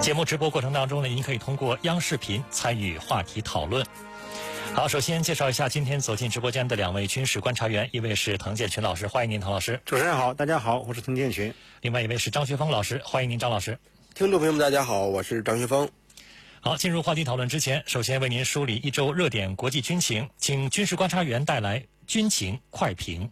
节目直播过程当中呢，您可以通过央视频参与话题讨论。好，首先介绍一下今天走进直播间的两位军事观察员，一位是滕建群老师，欢迎您，滕老师。 主持人好，大家好，我是滕建群。 另外一位是张学峰老师，欢迎您，张老师。 听众朋友们，大家好，我是张学峰。 好，进入话题讨论之前，首先为您梳理一周热点国际军情，请军事观察员带来军情快评。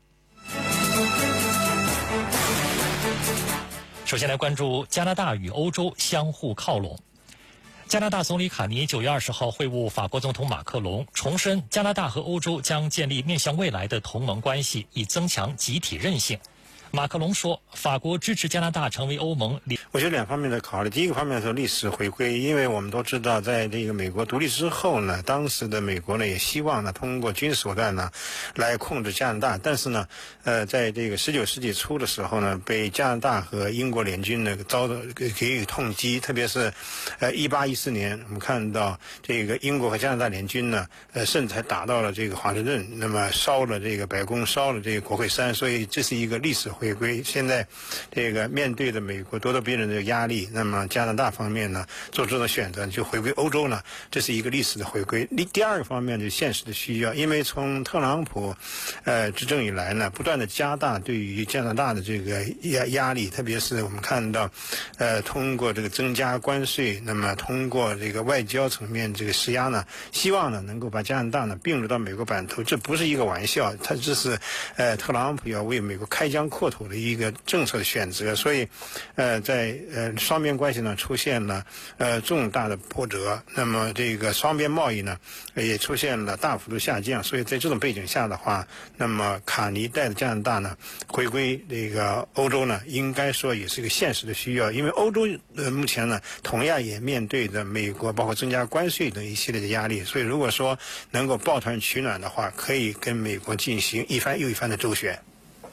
首先来关注加拿大与欧洲相互靠拢。加拿大总理卡尼9月20号会晤法国总统马克龙，重申加拿大和欧洲将建立面向未来的同盟关系，以增强集体韧性。马克龙说，法国支持加拿大成为欧盟。 我觉得两方面的考虑，第一个方面是历史回归，因为我们都知道，在这个美国独立之后呢，当时的美国呢也希望呢通过军事手段呢来控制加拿大，但是呢，在这个19世纪初的时候呢，被加拿大和英国联军呢给予痛击，特别是1814年，我们看到这个英国和加拿大联军呢，甚至还打到了这个华盛顿，那么烧了这个白宫，烧了这个国会山，所以这是一个历史回归。现在这个面对着美国咄咄逼人的压力，那么加拿大方面呢做出的选择就回归欧洲呢，这是一个历史的回归。第二个方面就是现实的需要，因为从特朗普执政以来呢，不断的加大对于加拿大的这个压力，特别是我们看到通过这个增加关税，那么通过这个外交层面这个施压呢，希望呢能够把加拿大呢并入到美国版图，这不是一个玩笑，这是特朗普要为美国开疆扩土的一个政策的选择，所以在双边关系呢出现了重大的波折，那么这个双边贸易呢也出现了大幅度下降，所以在这种背景下的话，那么卡尼带着加拿大呢回归这个欧洲呢，应该说也是一个现实的需要，因为欧洲目前呢同样也面对着美国包括增加关税等一系列的压力，所以如果说能够抱团取暖的话，可以跟美国进行一番又一番的周旋。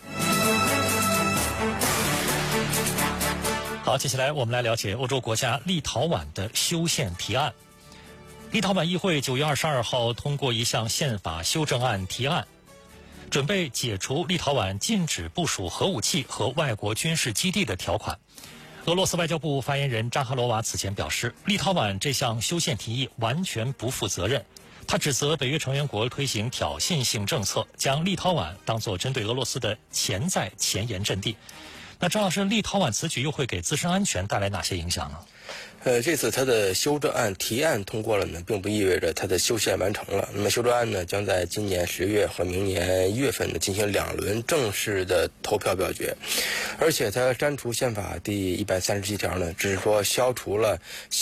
好，接下来我们来了解欧洲国家立陶宛的修宪提案。立陶宛议会9月22号通过一项宪法修正案提案，准备解除立陶宛禁止部署核武器和外国军事基地的条款。俄罗斯外交部发言人扎哈罗娃此前表示，立陶宛这项修宪提议完全不负责任。他指责北约成员国推行挑衅性政策，将立陶宛当作针对俄罗斯的潜在前沿阵地。那张老师，立陶宛此举又会给自身安全带来哪些影响呢？ 这次它的修正案提案通过了呢，并不意味着它的修宪完成了。那么修正案呢，将在今年10月和明年1月份呢进行2轮正式的投票表决，而且它删除宪法第137条呢，只是说消除了